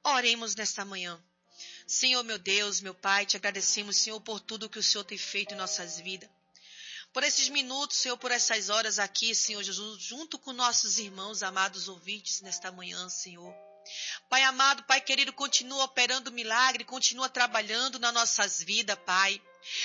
Oremos nesta manhã. Senhor, meu Deus, meu Pai, te agradecemos, Senhor, por tudo que o Senhor tem feito em nossas vidas. Por esses minutos, Senhor, por essas horas aqui, Senhor Jesus, junto com nossos irmãos, amados ouvintes, nesta manhã, Senhor. Pai amado, Pai querido, continua operando milagre, continua trabalhando nas nossas vidas, Pai.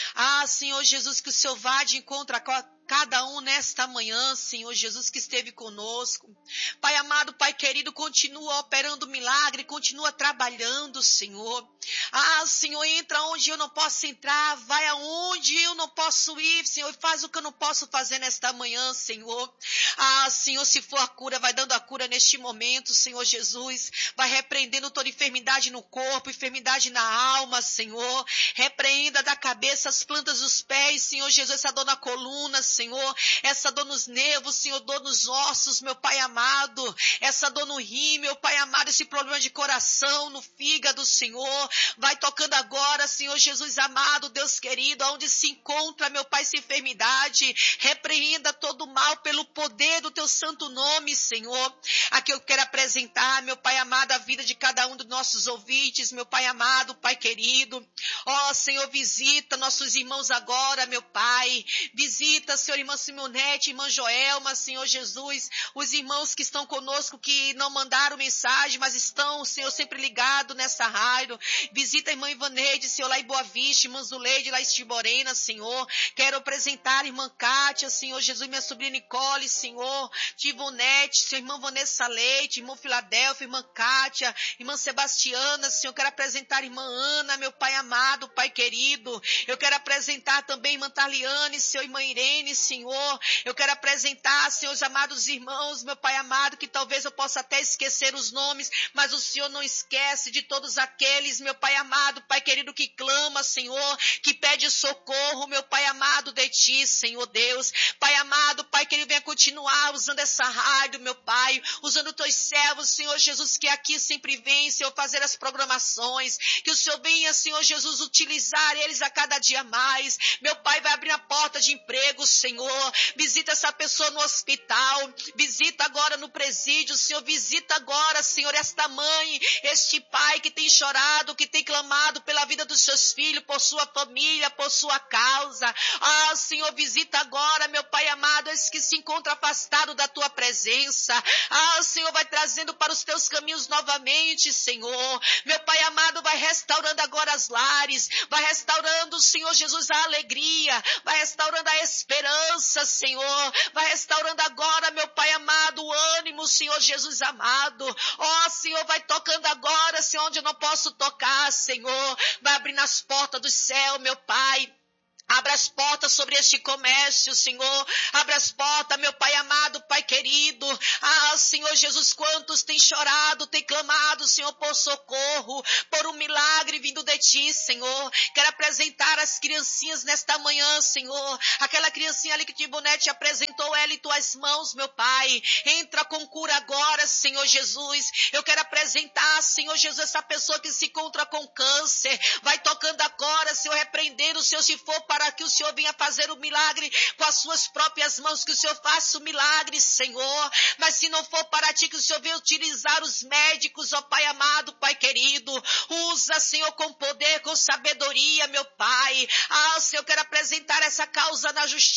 Senhor Jesus, que o Senhor vá de encontro a cada um nesta manhã, Senhor Jesus, que esteve conosco. Pai amado, Pai querido, continua operando milagre, continua trabalhando, Senhor. Senhor, entra onde eu não posso entrar, vai aonde eu não posso ir, Senhor, e faz o que eu não posso fazer nesta manhã, Senhor. Senhor, se for a cura, vai dando a cura neste momento, Senhor Jesus. Vai repreendendo toda enfermidade no corpo, enfermidade na alma, Senhor. Repreenda da cabeça as plantas dos pés, Senhor Jesus, essa dor na coluna, Senhor, essa dor nos nervos, Senhor, dor nos ossos, meu Pai amado, essa dor no rim, meu Pai amado, esse problema de coração, no fígado, Senhor, vai tocando agora, Senhor Jesus amado, Deus querido, onde se encontra, meu Pai, essa enfermidade, repreenda todo o mal pelo poder do teu santo nome, Senhor. Aqui eu quero apresentar, meu Pai amado, a vida de cada um dos nossos ouvintes, meu Pai amado, Pai querido. Senhor, visita nossos irmãos agora, meu Pai, visita, Senhor, irmã Simonete, irmã Joelma, Senhor Jesus, os irmãos que estão conosco, que não mandaram mensagem, mas estão, Senhor, sempre ligados nessa rádio. Visita a irmã Ivaneide, Senhor, lá em Boa Vista, irmã Zuleide, lá em Estiborena, Senhor. Quero apresentar a irmã Kátia, Senhor Jesus, minha sobrinha Nicole, Senhor, Tivonete, Senhor, irmã Vanessa Leite, irmão Filadélfia, irmã Kátia, irmã Sebastiana, Senhor, quero apresentar a irmã Ana, meu Pai amado, Pai querido. Eu quero apresentar também irmã Tarliane, Senhor, irmã Irene, Senhor. Eu quero apresentar, Senhor, os amados irmãos, meu Pai amado, que talvez eu possa até esquecer os nomes, mas o Senhor não esquece de todos aqueles, meu Pai amado, Pai querido, que clama, Senhor, que pede socorro, meu Pai amado, de Ti, Senhor Deus. Pai amado, Pai querido, venha continuar usando essa rádio, meu Pai, usando Teus servos, Senhor Jesus, que aqui sempre vem, Senhor, fazer as programações, que o Senhor venha, Senhor Jesus, utilizar eles a cada dia mais. Meu Pai, vai abrir a porta de emprego, Senhor. Visita essa pessoa no hospital, visita agora no presídio, Senhor, visita agora, Senhor, esta mãe, este pai que tem chorado, que tem clamado pela vida dos seus filhos, por sua família, por sua causa. Senhor, visita agora, meu Pai amado, esse que se encontra afastado da Tua presença. Senhor, vai trazendo para os Teus caminhos novamente, Senhor. Meu Pai amado, vai restaurando agora as lares, vai restaurando, Senhor Jesus, a alegria, vai restaurando a esperança, Senhor, vai restaurando agora, meu Pai amado, o ânimo, Senhor Jesus amado. Senhor, vai tocando agora, Senhor, onde eu não posso tocar, Senhor, vai abrindo as portas do céu, meu Pai. Abra as portas sobre este comércio, Senhor. Abra as portas, meu Pai amado, Pai querido. Senhor Jesus, quantos têm chorado, têm clamado, Senhor, por socorro, por um milagre vindo de Ti, Senhor. Quero apresentar as criancinhas nesta manhã, Senhor. Aquela criancinha ali que Tibonete apresentou ela em Tuas mãos, meu Pai. Entra com cura agora, Senhor Jesus. Eu quero apresentar, Senhor Jesus, essa pessoa que se encontra com câncer. Vai tocando agora, Senhor, repreendendo, Senhor, se for para que o Senhor venha fazer o milagre com as suas próprias mãos, que o Senhor faça o milagre, Senhor. Mas se não for para Ti, que o Senhor venha utilizar os médicos, ó Pai amado, Pai querido. Usa, Senhor, com poder, com sabedoria, meu Pai. Senhor, eu quero apresentar essa causa na justiça.